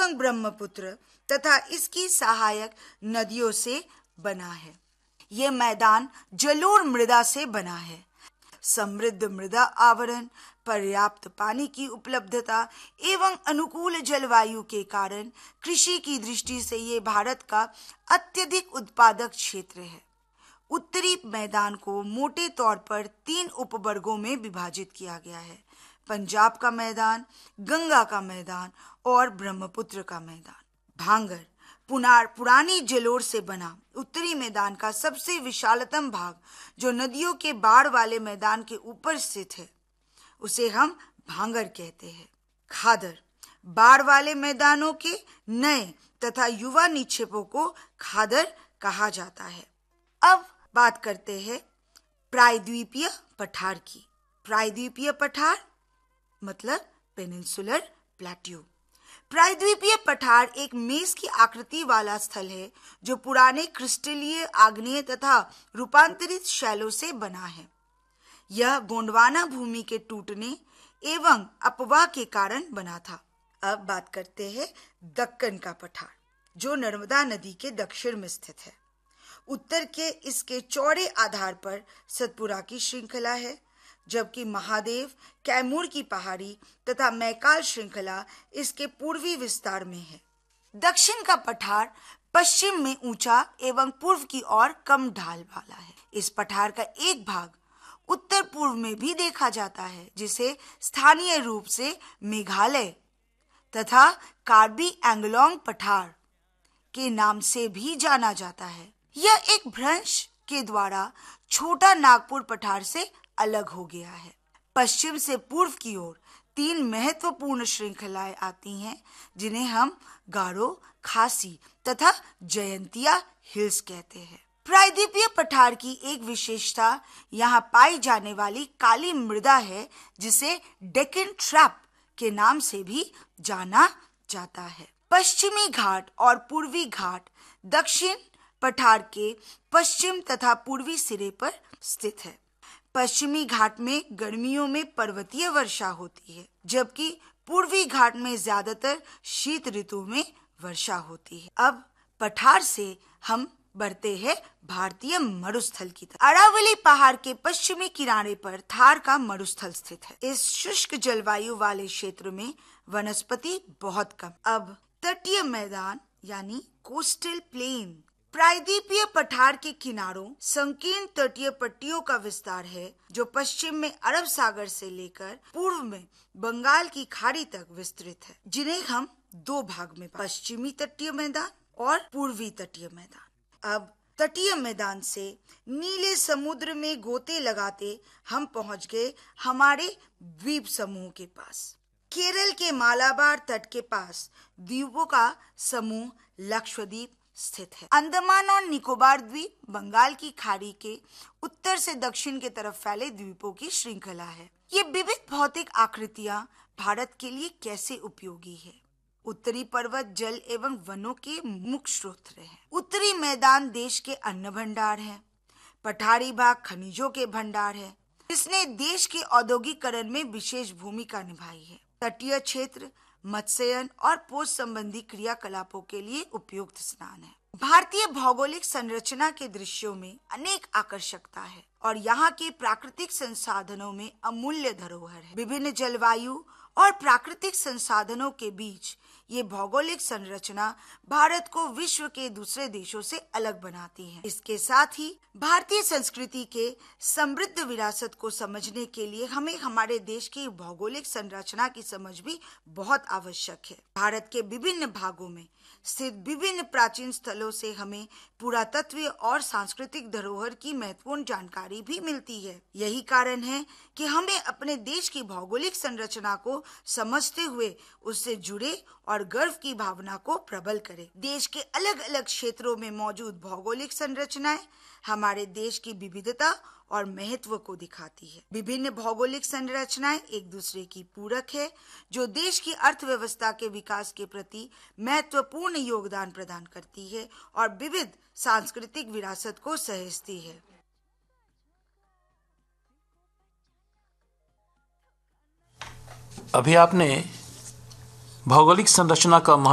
एवं ब्रह्मपुत्र तथा इसकी सहायक नदियों से बना है। ये मैदान जलोढ़ मृदा से बना है। समृद्ध मृदा आवरण, पर्याप्त पानी की उपलब्धता एवं अनुकूल जलवायु के कारण कृषि की दृष्टि से ये भारत का अत्यधिक उत्पादक क्षेत्र है। उत्तरी मैदान को मोटे तौर पर 3 उपवर्गों में विभाजित किया गया है: पंजाब का मैदान, गंगा का मैदान और ब्रह्मपुत्र का मैदान। भांगर पुरानी जलोढ़ से बना उत्तरी मैदान का सबसे विशालतम भाग, जो नदियों के बाढ़ वाले मैदान के ऊपर स्थित है, उसे हम भांगर कहते हैं। खादर बाढ़ वाले मैदानों के नए तथा युवा निक्षेपों को खादर कहा जाता है। अब बात करते हैं प्रायद्वीपीय पठार की। प्रायद्वीपीय पठार मतलब पेनिनसुलर प्लेट्यू। प्रायद्वीपीय पठार एक मेज की आकृति वाला स्थल है जो पुराने क्रिस्टलीय, आग्नेय तथा रूपांतरित शैलों से बना है। यह गोंडवाना भूमि के टूटने एवं अपवाह के कारण बना था। अब बात करते हैं दक्कन का पठार, जो नर्मदा नदी के दक्षिण में स्थित है। उत्तर के इसके चौड़े आधार पर सतपुरा की श्रृंखला है, जबकि महादेव, कैमूर की पहाड़ी तथा मैकाल श्रृंखला इसके पूर्वी विस्तार में है। दक्षिण का पठार पश्चिम में ऊंचा एवं पूर्व की ओर कम ढाल वाला है। इस पठार का एक भाग उत्तर पूर्व में भी देखा जाता है, जिसे स्थानीय रूप से मेघालय तथा कार्बी एंगलोंग पठार के नाम से भी जाना जाता है। यह एक भ्रंश के द्वारा छोटा नागपुर पठार से अलग हो गया है। पश्चिम से पूर्व की ओर 3 महत्वपूर्ण श्रृंखलाएं आती हैं, जिन्हें हम गारो, खासी तथा जयंतिया हिल्स कहते हैं। प्रायद्वीपीय पठार की एक विशेषता यहाँ पाई जाने वाली काली मृदा है, जिसे डेक्कन ट्रैप के नाम से भी जाना जाता है। पश्चिमी घाट और पूर्वी घाट दक्षिण पठार के पश्चिम तथा पूर्वी सिरे पर स्थित है। पश्चिमी घाट में गर्मियों में पर्वतीय वर्षा होती है, जबकि पूर्वी घाट में ज्यादातर शीत ऋतु में वर्षा होती है। अब पठार से हम बढ़ते हैं भारतीय मरुस्थल की तरफ। अरावली पहाड़ के पश्चिमी किनारे पर थार का मरुस्थल स्थित है। इस शुष्क जलवायु वाले क्षेत्र में वनस्पति बहुत कम। अब तटीय मैदान यानी कोस्टल प्लेन। प्रायद्वीपीय पठार के किनारों संकीर्ण तटीय पट्टियों का विस्तार है, जो पश्चिम में अरब सागर से लेकर पूर्व में बंगाल की खाड़ी तक विस्तृत है, जिन्हें हम 2 भाग में पश्चिमी तटीय मैदान और पूर्वी तटीय मैदान। अब तटीय मैदान से नीले समुद्र में गोते लगाते हम पहुंच गए हमारे द्वीप समूह के पास। केरल के मालाबार तट के पास द्वीपों का समूह लक्षद्वीप स्थित है। अंडमान और निकोबार द्वीप बंगाल की खाड़ी के उत्तर से दक्षिण की तरफ फैले द्वीपों की श्रृंखला है। ये विविध भौतिक आकृतियां भारत के लिए कैसे उपयोगी है? उत्तरी पर्वत जल एवं वनों के मुख्य स्रोत रहे हैं। उत्तरी मैदान देश के अन्न भंडार है। पठारी भाग खनिजों के भंडार है, जिसने देश के औद्योगिकरण में विशेष भूमिका निभाई है। तटीय क्षेत्र मत्स्यन और पोष संबंधी क्रियाकलापों के लिए उपयुक्त स्नान है। भारतीय भौगोलिक संरचना के दृश्यों में अनेक आकर्षकता है और यहाँ के प्राकृतिक संसाधनों में अमूल्य धरोहर है। विभिन्न जलवायु और प्राकृतिक संसाधनों के बीच ये भौगोलिक संरचना भारत को विश्व के दूसरे देशों से अलग बनाती है। इसके साथ ही भारतीय संस्कृति के समृद्ध विरासत को समझने के लिए हमें हमारे देश की भौगोलिक संरचना की समझ भी बहुत आवश्यक है। भारत के विभिन्न भागों में स्थित विभिन्न प्राचीन स्थलों से हमें पुरातत्व और सांस्कृतिक धरोहर की महत्वपूर्ण जानकारी भी मिलती है। यही कारण है कि हमें अपने देश की भौगोलिक संरचना को समझते हुए उससे जुड़े और गर्व की भावना को प्रबल करें। देश के अलग अलग क्षेत्रों में मौजूद भौगोलिक संरचनाएं हमारे देश की विविधता और महत्व को दिखाती है। विभिन्न भौगोलिक संरचनाएं एक दूसरे की पूरक है, जो देश की अर्थव्यवस्था के विकास के प्रति महत्वपूर्ण योगदान प्रदान करती है और विविध सांस्कृतिक विरासत को सहेजती है। अभी आपने भौगोलिक संरचना का